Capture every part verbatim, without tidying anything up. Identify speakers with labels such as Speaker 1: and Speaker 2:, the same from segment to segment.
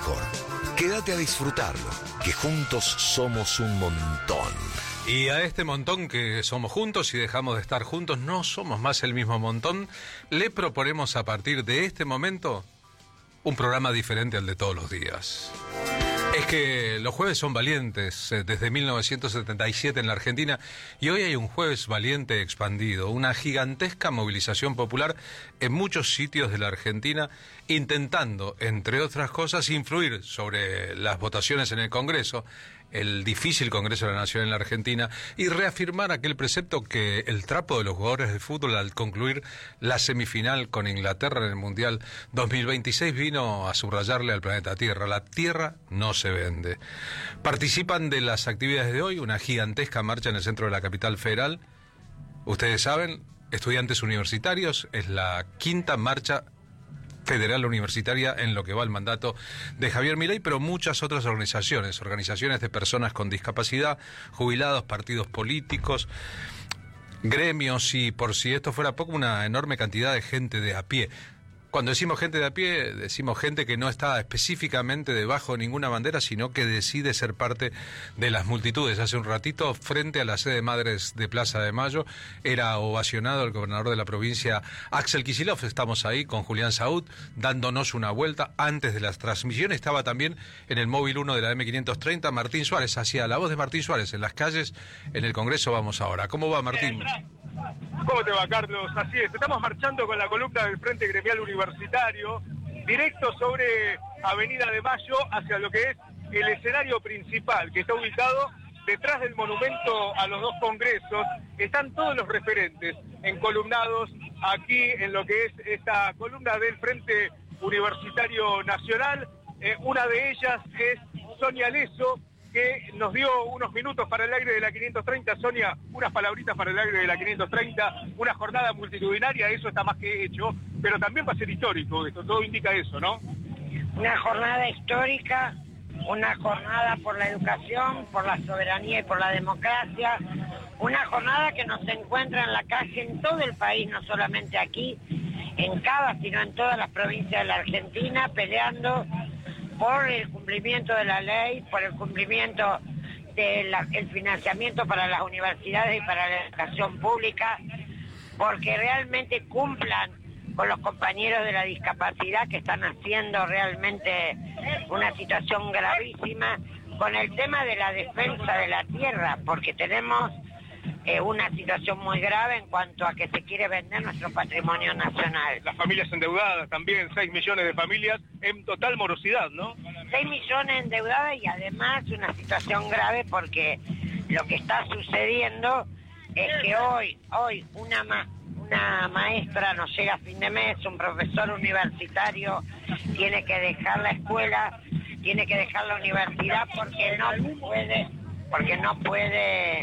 Speaker 1: mejor. Quédate a disfrutarlo, que juntos somos un montón.
Speaker 2: Y a este montón que somos juntos y dejamos de estar juntos, no somos más el mismo montón, le proponemos a partir de este momento un programa diferente al de todos los días. Es que los jueves son valientes eh, desde mil novecientos setenta y siete en la Argentina, y hoy hay un jueves valiente expandido, una gigantesca movilización popular en muchos sitios de la Argentina, intentando, entre otras cosas, influir sobre las votaciones en el Congreso, el difícil Congreso de la Nación en la Argentina, y reafirmar aquel precepto que el trapo de los jugadores de fútbol al concluir la semifinal con Inglaterra en el Mundial dos mil veintiséis vino a subrayarle al planeta Tierra: la Tierra no se vende. Participan de las actividades de hoy una gigantesca marcha en el centro de la capital federal. Ustedes saben, estudiantes universitarios, es la quinta marcha federal universitaria en lo que va el mandato de Javier Milei, pero muchas otras organizaciones, organizaciones de personas con discapacidad, jubilados, partidos políticos, gremios y, por si esto fuera poco, una enorme cantidad de gente de a pie. Cuando decimos gente de a pie, decimos gente que no está específicamente debajo de ninguna bandera, sino que decide ser parte de las multitudes. Hace un ratito, frente a la sede Madres de Plaza de Mayo, era ovacionado el gobernador de la provincia, Axel Kicillof. Estamos ahí con Julián Saúd, dándonos una vuelta. Antes de las transmisiones estaba también en el móvil uno de la eme quinientos treinta Martín Suárez, hacía la voz de Martín Suárez en las calles, en el Congreso. Vamos ahora. ¿Cómo va, Martín?
Speaker 3: ¿Cómo te va, Carlos? Así es, estamos marchando con la columna del Frente Gremial Universitario, directo sobre Avenida de Mayo, hacia lo que es el escenario principal, que está ubicado detrás del monumento a los dos congresos. Están todos los referentes encolumnados aquí en lo que es esta columna del Frente Universitario Nacional. Eh, una de ellas es Sonia Leso, que nos dio unos minutos para el aire de la quinientos treinta. Sonia, unas palabritas para el aire de la quinientos treinta, una jornada multitudinaria, eso está más que hecho, pero también va a ser histórico, esto todo indica eso, ¿no?
Speaker 4: Una jornada histórica, una jornada por la educación, por la soberanía y por la democracia, una jornada que nos encuentra en la calle en todo el país, no solamente aquí, en Cava, sino en todas las provincias de la Argentina, peleando por el cumplimiento de la ley, por el cumplimiento del financiamiento para las universidades y para la educación pública, porque realmente cumplan con los compañeros de la discapacidad, que están haciendo realmente una situación gravísima, con el tema de la defensa de la tierra, porque tenemos eh, una situación muy grave en cuanto a que se quiere vender nuestro patrimonio nacional.
Speaker 3: Las familias endeudadas también, seis millones de familias en total morosidad, ¿no?
Speaker 4: seis millones endeudadas y además una situación grave porque lo que está sucediendo es que hoy, hoy una, ma una maestra no llega a fin de mes, un profesor universitario tiene que dejar la escuela, tiene que dejar la universidad porque no puede, porque no puede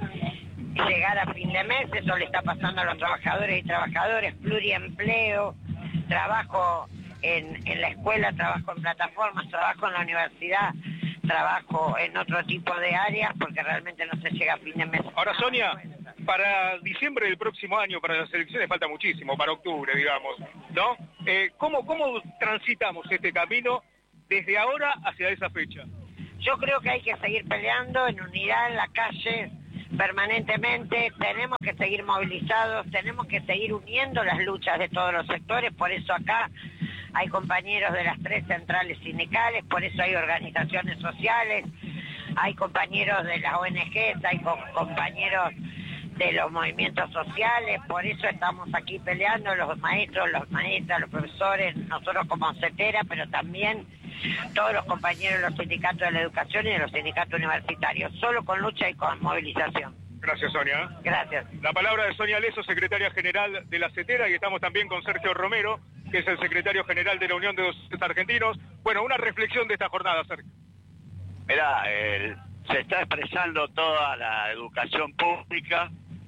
Speaker 4: llegar a fin de mes. Eso le está pasando a los trabajadores y trabajadores, pluriempleo, trabajo en, en la escuela, trabajo en plataformas, trabajo en la universidad, trabajo en otro tipo de áreas, porque realmente no se llega a fin de mes.
Speaker 3: Ahora, Sonia, para diciembre del próximo año, para las elecciones falta muchísimo, para octubre, digamos, ¿no? Eh, ¿cómo, ¿Cómo transitamos este camino desde ahora hacia esa fecha?
Speaker 4: Yo creo que hay que seguir peleando en unidad en la calle, permanentemente, tenemos que seguir movilizados, tenemos que seguir uniendo las luchas de todos los sectores, por eso acá hay compañeros de las tres centrales sindicales, por eso hay organizaciones sociales, hay compañeros de las O N Ges, hay co compañeros de los movimientos sociales, por eso estamos aquí peleando, los maestros, los maestras, los profesores, nosotros como CETERA, pero también todos los compañeros de los sindicatos de la educación y de los sindicatos universitarios, solo con lucha y con movilización.
Speaker 3: Gracias, Sonia.
Speaker 4: Gracias.
Speaker 3: La palabra de Sonia Leso, secretaria general de la CETERA, y estamos también con Sergio Romero, que es el secretario general de la Unión de Docentes Argentinos. Bueno, una reflexión de esta jornada, Sergio.
Speaker 5: Mirá, eh, se está expresando toda la educación pública,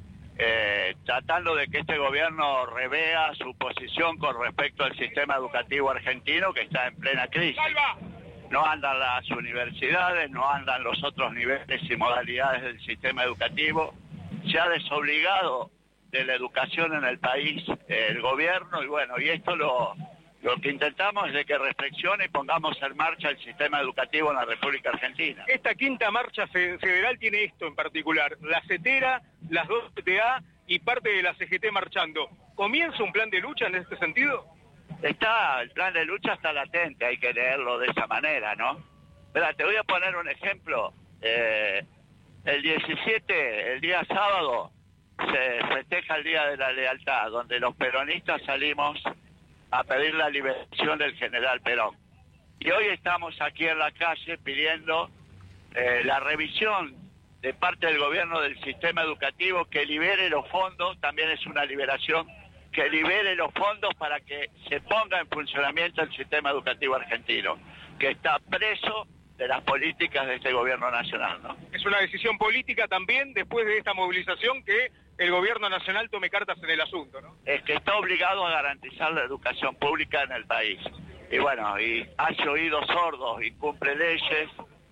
Speaker 5: eh, tratando de que este gobierno revea su posición con respecto al sistema educativo argentino, que está en plena crisis. No andan las universidades, no andan los otros niveles y modalidades del sistema educativo. Se ha desobligado de la educación en el país eh, el gobierno, y bueno, y esto lo, Lo que intentamos es de que reflexione y pongamos en marcha el sistema educativo en la República Argentina.
Speaker 3: Esta quinta marcha federal tiene esto en particular, la CETERA, las dos C T A y parte de la C G T marchando. ¿Comienza un plan de lucha en este sentido?
Speaker 5: Está, el plan de lucha está latente, hay que leerlo de esa manera, ¿no? Mira, te voy a poner un ejemplo. Eh, el diecisiete, el día sábado, se festeja el Día de la Lealtad, donde los peronistas salimos a pedir la liberación del general Perón. Y hoy estamos aquí en la calle pidiendo eh, la revisión de parte del gobierno del sistema educativo, que libere los fondos, también es una liberación, que libere los fondos para que se ponga en funcionamiento el sistema educativo argentino, que está preso de las políticas de este gobierno nacional, ¿no?
Speaker 3: Es una decisión política también, después de esta movilización, que el gobierno nacional tome cartas en el asunto, ¿no?
Speaker 5: Es que está obligado a garantizar la educación pública en el país. Y bueno, y hace oídos sordos, incumple leyes,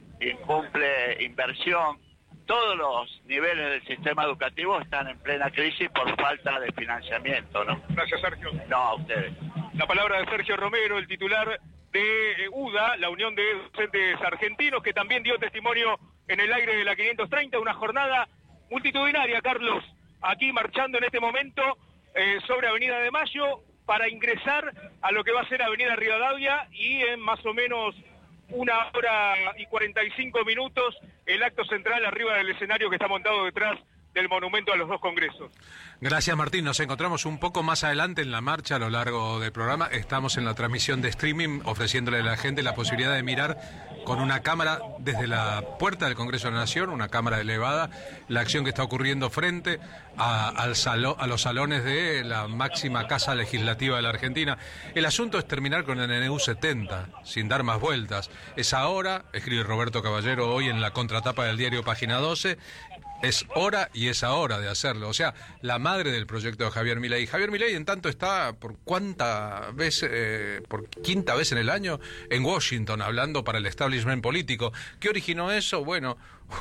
Speaker 5: incumple inversión. Todos los niveles del sistema educativo están en plena crisis por falta de financiamiento, ¿no?
Speaker 3: Gracias, Sergio.
Speaker 5: No, a ustedes.
Speaker 3: La palabra de Sergio Romero, el titular de U D A, la Unión de Docentes Argentinos, que también dio testimonio en el aire de la quinientos treinta, una jornada multitudinaria, Carlos, aquí marchando en este momento eh, sobre Avenida de Mayo para ingresar a lo que va a ser Avenida Rivadavia, y en más o menos una hora y cuarenta y cinco minutos el acto central arriba del escenario que está montado detrás del monumento a los dos congresos.
Speaker 2: Gracias, Martín. Nos encontramos un poco más adelante en la marcha a lo largo del programa. Estamos en la transmisión de streaming ofreciéndole a la gente la posibilidad de mirar con una cámara desde la puerta del Congreso de la Nación, una cámara elevada, la acción que está ocurriendo frente a, al salo, a los salones de la máxima casa legislativa de la Argentina. El asunto es terminar con el N U setenta, sin dar más vueltas. Es ahora, escribe Roberto Caballero hoy en la contratapa del diario Página doce, es hora y es ahora de hacerlo. O sea, la madre del proyecto de Javier Milei. Javier Milei, en tanto, está por cuánta vez, eh, por quinta vez en el año, en Washington, hablando para el establishment político. ¿Qué originó eso? Bueno,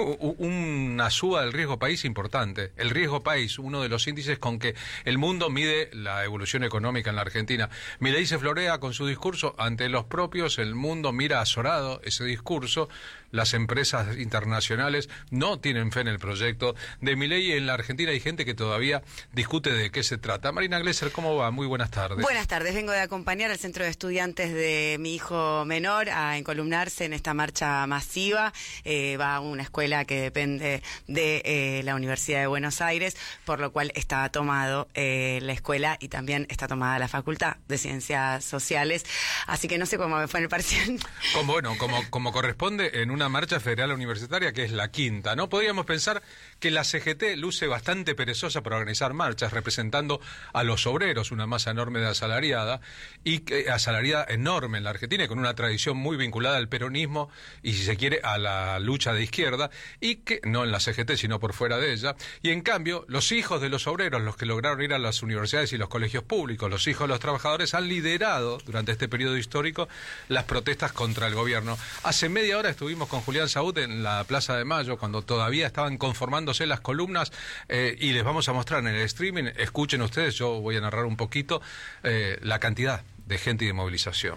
Speaker 2: una suba del riesgo país importante. El riesgo país, uno de los índices con que el mundo mide la evolución económica en la Argentina. Milei se florea con su discurso ante los propios, el mundo mira azorado ese discurso. Las empresas internacionales no tienen fe en el proyecto de Milei. En la Argentina hay gente que todavía discute de qué se trata. Marina Glesser, ¿cómo va? Muy buenas tardes.
Speaker 6: Buenas tardes. Vengo de acompañar al centro de estudiantes de mi hijo menor a encolumnarse en esta marcha masiva. Eh, va a una escuela que depende de eh, la Universidad de Buenos Aires, por lo cual está tomado eh, la escuela y también está tomada la Facultad de Ciencias Sociales. Así que no sé cómo me fue en el parcial.
Speaker 2: Como, bueno, como, como corresponde en una marcha federal universitaria que es la quinta, ¿no? Podríamos pensar que la C G T luce bastante perezosa para organizar marchas, representando a los obreros, una masa enorme de asalariada, y que, asalariada enorme en la Argentina, y con una tradición muy vinculada al peronismo y, si se quiere, a la lucha de izquierda, y que, no en la C G T, sino por fuera de ella, y en cambio, los hijos de los obreros, los que lograron ir a las universidades y los colegios públicos, los hijos de los trabajadores, han liderado durante este periodo histórico las protestas contra el gobierno. Hace media hora estuvimos con Julián Saúd en la Plaza de Mayo, cuando todavía estaban conformándose las columnas, eh, y les vamos a mostrar en el streaming. Escuchen ustedes, yo voy a narrar un poquito eh, la cantidad de gente y de movilización.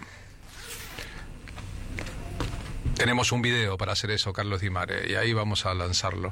Speaker 2: Tenemos un video para hacer eso, Carlos Di Mare, y ahí vamos a lanzarlo.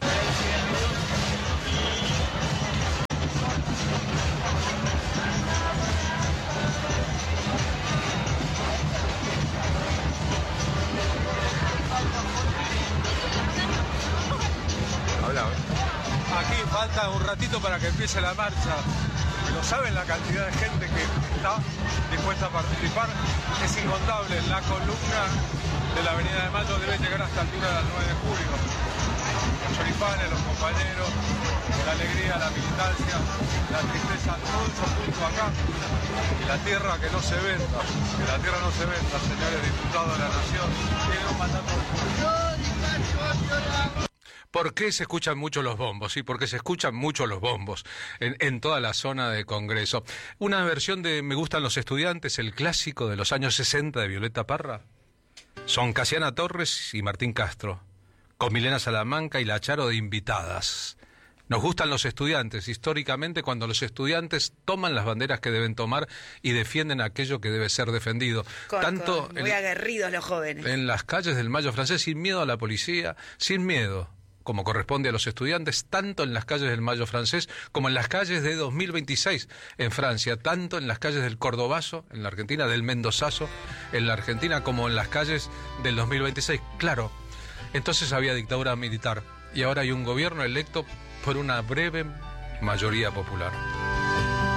Speaker 7: Aquí falta un ratito para que empiece la marcha. Pero ¿saben la cantidad de gente que está dispuesta a participar? Es incontable. La columna de la Avenida de Mayo debe llegar hasta la altura del nueve de julio. Los choripanes, los compañeros, la alegría, la militancia, la tristeza, todo eso junto acá. Y la tierra que no se venda, que la tierra no se venda, señores diputados de la Nación. Tienen un mandato del pueblo.
Speaker 2: ¿Por qué se escuchan mucho los bombos? Sí, porque se escuchan mucho los bombos en, en toda la zona de Congreso. Una versión de Me gustan los estudiantes, el clásico de los años sesenta de Violeta Parra. Son Casiana Torres y Martín Castro, con Milena Salamanca y La Charo de invitadas. Nos gustan los estudiantes. Históricamente, cuando los estudiantes toman las banderas que deben tomar y defienden aquello que debe ser defendido.
Speaker 6: Con,
Speaker 2: Tanto
Speaker 6: con muy
Speaker 2: en,
Speaker 6: aguerridos los jóvenes.
Speaker 2: En las calles del Mayo francés, sin miedo a la policía, sin miedo, como corresponde a los estudiantes, tanto en las calles del Mayo francés como en las calles de dos mil veintiséis en Francia, tanto en las calles del Cordobazo, en la Argentina, del Mendozazo, en la Argentina, como en las calles del dos mil veintiséis. Claro, entonces había dictadura militar y ahora hay un gobierno electo por una breve mayoría popular.